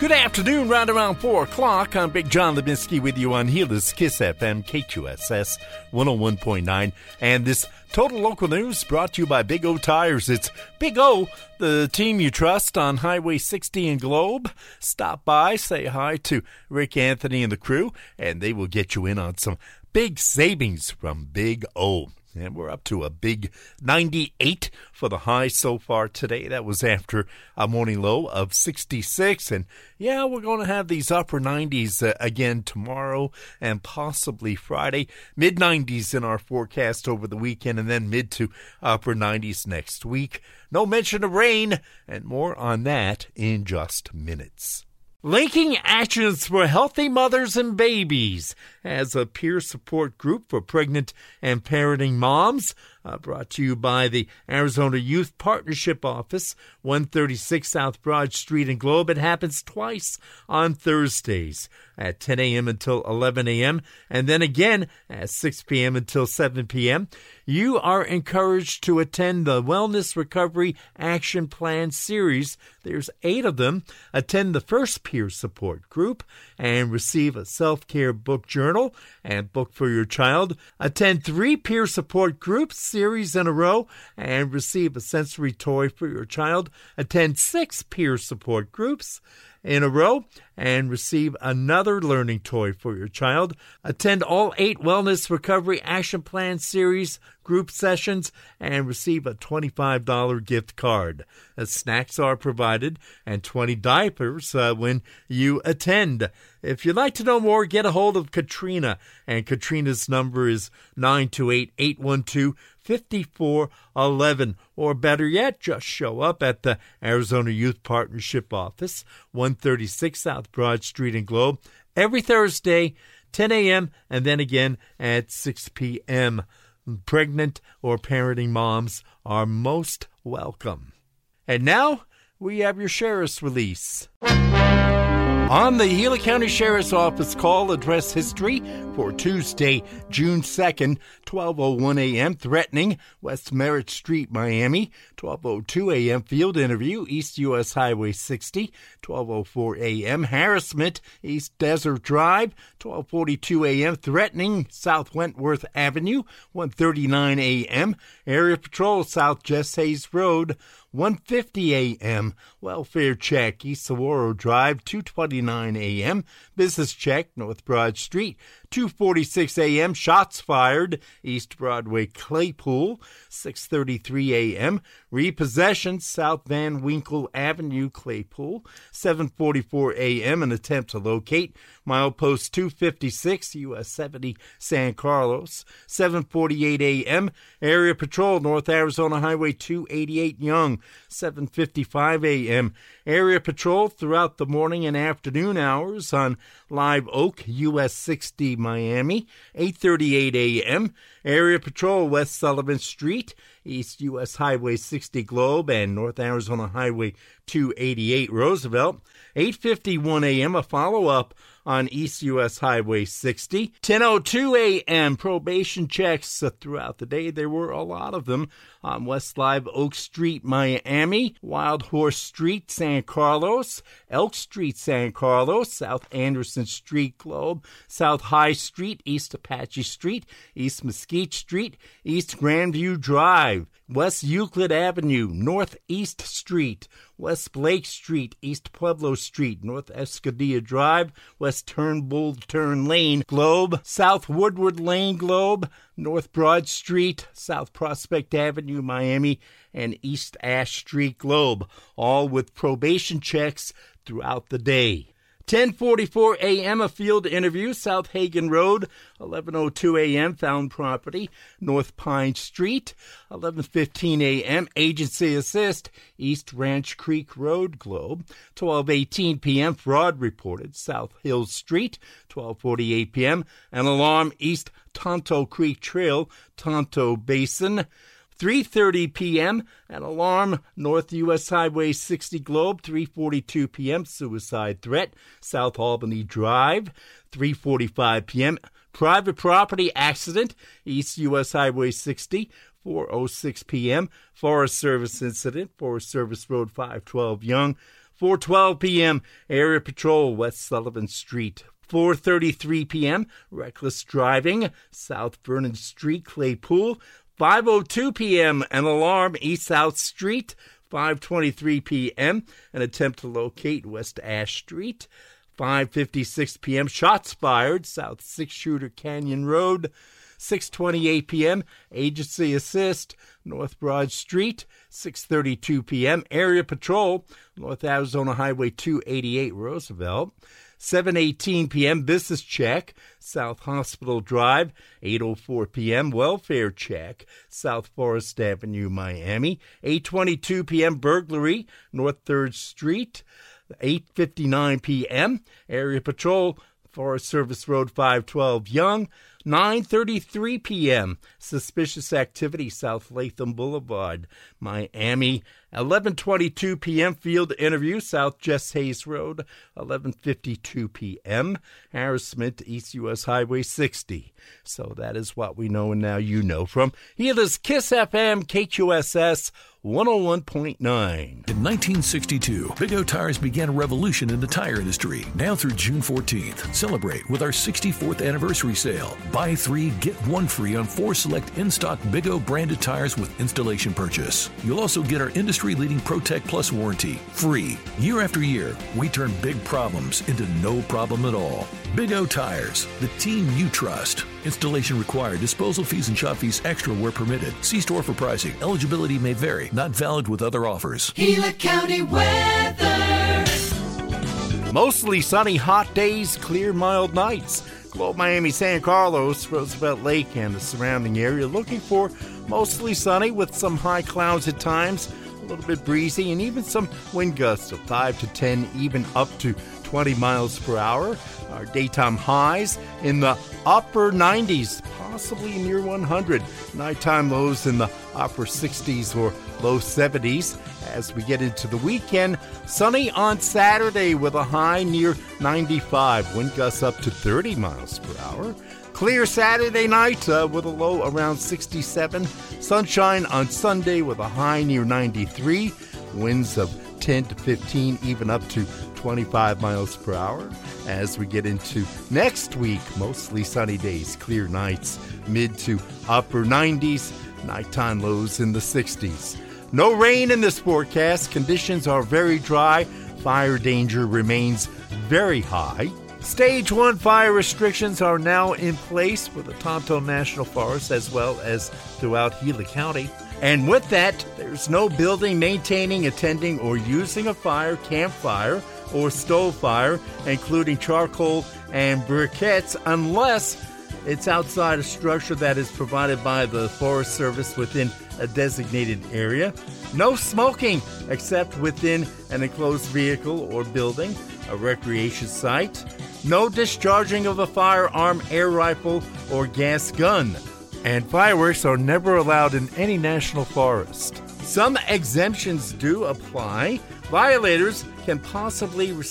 Good afternoon, right around 4 o'clock. I'm Big John Lebinsky with you on Healers Kiss FM, KQSS 101.9. And this Total Local News brought to you by Big O Tires. It's Big O, the team you trust on Highway 60 in Globe. Stop by, say hi to Rick Anthony and the crew, and they will get you in on some big savings from Big O. And we're up to a big 98 for the high so far today. That was after a morning low of 66. And yeah, we're going to have these upper 90s again tomorrow and possibly Friday. Mid-90s in our forecast over the weekend, and then mid to upper 90s next week. No mention of rain, and more on that in just minutes. Linking Actions for Healthy Mothers and Babies as a peer support group for pregnant and parenting moms, brought to you by the Arizona Youth Partnership Office, 136 South Broad Street in Globe. It happens twice on Thursdays at 10 a.m. until 11 a.m. and then again at 6 p.m. until 7 p.m. You are encouraged to attend the Wellness Recovery Action Plan series. There's 8 of them. Attend the first peer support group and receive a self-care book journal and book for your child. Attend 3 peer support groups series in a row and receive a sensory toy for your child. Attend 6 peer support groups in a row and receive another learning toy for your child. Attend all 8 Wellness Recovery Action Plan series group sessions and receive a $25 gift card. Snacks are provided and 20 diapers when you attend. If you'd like to know more, get a hold of Katrina, and Katrina's number is 928-812-5411, or better yet, just show up at the Arizona Youth Partnership Office, 136 South Broad Street in Globe, every Thursday, 10 a.m., and then again at 6 p.m. Pregnant or parenting moms are most welcome. And now, we have your sheriff's release. On the Gila County Sheriff's Office call address history for Tuesday, June 2nd, 12:01 a.m., threatening West Merritt Street, Miami. 12:02 a.m., field interview, East U.S. Highway 60. 12:04 a.m., harassment, East Desert Drive. 12:42 a.m., threatening South Wentworth Avenue. 1:39 a.m., area patrol, South Jess Hayes Road. 1:50 a.m., welfare check, East Saguaro Drive. 2:29 a.m., business check, North Broad Street. 2:46 a.m., shots fired, East Broadway Claypool. 6:33 a.m., repossession, South Van Winkle Avenue, Claypool. 7:44 a.m., an attempt to locate milepost 256, U.S. 70, San Carlos. 7:48 a.m., area patrol, North Arizona Highway 288, Young. 7:55 a.m., area patrol throughout the morning and afternoon hours on Live Oak, U.S. 60, Miami. 8:38 a.m., area patrol, West Sullivan Street, East U.S. Highway 60, Globe, and North Arizona Highway 288, Roosevelt. 8:51 a.m., a follow-up on East U.S. Highway 60. 10:02 a.m., probation checks throughout the day. There were a lot of them on West Live Oak Street, Miami, Wild Horse Street, San Carlos, Elk Street, San Carlos, South Anderson Street, Globe, South High Street, East Apache Street, East Mesquite Street, East Grandview Drive, West Euclid Avenue, Northeast Street, West Blake Street, East Pueblo Street, North Escudilla Drive, West Turnbull Turn Lane, Globe, South Woodward Lane, Globe, North Broad Street, South Prospect Avenue, Miami, and East Ash Street, Globe, all with probation checks throughout the day. 10:44 a.m., a field interview, South Hagen Road. 11:02 a.m., found property, North Pine Street. 11:15 a.m., agency assist, East Ranch Creek Road, Globe. 12:18 p.m., fraud reported, South Hill Street. 12:48 p.m., an alarm, East Tonto Creek Trail, Tonto Basin. 3:30 p.m., an alarm, North U.S. Highway 60 Globe. 3:42 p.m., suicide threat, South Albany Drive. 3:45 p.m., private property accident, East U.S. Highway 60. 4:06 p.m., Forest Service incident, Forest Service Road 512 Young. 4:12 p.m., area patrol, West Sullivan Street. 4:33 p.m., reckless driving, South Vernon Street, Claypool. 5:02 p.m., an alarm, East South Street. 5:23 p.m., an attempt to locate West Ash Street. 5:56 p.m., shots fired, South 6-Shooter Canyon Road. 6:28 p.m., agency assist, North Broad Street. 6:32 p.m., area patrol, North Arizona Highway 288, Roosevelt. 7:18 p.m., business check, South Hospital Drive. 8:04 p.m., welfare check, South Forest Avenue, Miami. 8:22 p.m., burglary, North 3rd Street. 8:59 p.m., area patrol, Forest Service Road 512 Young. 9:33 p.m., suspicious activity, South Latham Boulevard, Miami. 11:22 p.m., field interview, South Jess Hayes Road. 11:52 p.m., harassment, East U.S. Highway 60. So that is what we know, and now you know. From here is Kiss FM, KQSS 101.9. In 1962, Big O Tires began a revolution in the tire industry. Now through June 14th, celebrate with our 64th anniversary sale. Buy 3, get 1 free on 4 select in-stock Big O branded tires with installation purchase. You'll also get our industry-leading ProTech Plus warranty, free. Year after year, we turn big problems into no problem at all. Big O Tires, the team you trust. Installation required. Disposal fees and shop fees extra where permitted. See store for pricing. Eligibility may vary. Not valid with other offers. Gila County weather. Mostly sunny, hot days, clear, mild nights. Globe Miami, San Carlos, Roosevelt Lake, and the surrounding area looking for mostly sunny with some high clouds at times, a little bit breezy, and even some wind gusts of 5 to 10, even up to 20 miles per hour. Our daytime highs in the upper 90s, possibly near 100. Nighttime lows in the upper 60s or low 70s. As we get into the weekend, sunny on Saturday with a high near 95. Wind gusts up to 30 miles per hour. Clear Saturday night with a low around 67. Sunshine on Sunday with a high near 93. Winds of 10 to 15, even up to 25 miles per hour. As we get into next week, mostly sunny days, clear nights, mid to upper 90s, nighttime lows in the 60s. No rain in this forecast. Conditions are very dry. Fire danger remains very high. Stage 1 fire restrictions are now in place for the Tonto National Forest as well as throughout Gila County. And with that, there's no building, maintaining, attending, or using a fire, campfire, or stove fire, including charcoal and briquettes, unless it's outside a structure that is provided by the Forest Service within a designated area. No smoking except within an enclosed vehicle or building, a recreation site. No discharging of a firearm, air rifle, or gas gun. And fireworks are never allowed in any national forest. Some exemptions do apply. Violators can possibly receive